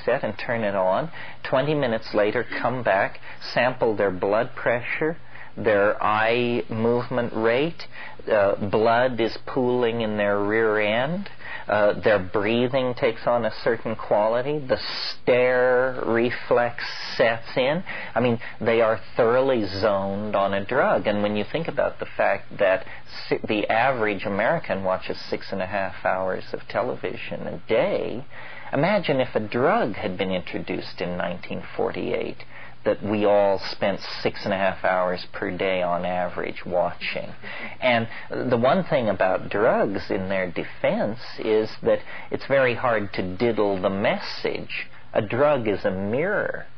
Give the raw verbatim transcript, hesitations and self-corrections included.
set and turn it on. twenty minutes later, come back, sample their blood pressure, their eye movement rate, uh, blood is pooling in their rear end, uh, their breathing takes on a certain quality, the stare reflex sets in. I mean, they are thoroughly zoned on a drug. And when you think about the fact that si- the average American watches six and a half hours of television a day, imagine if a drug had been introduced in nineteen forty-eight that we all spent six and a half hours per day on average watching. And the one thing about drugs in their defense is that it's very hard to diddle the message. A drug is a mirror.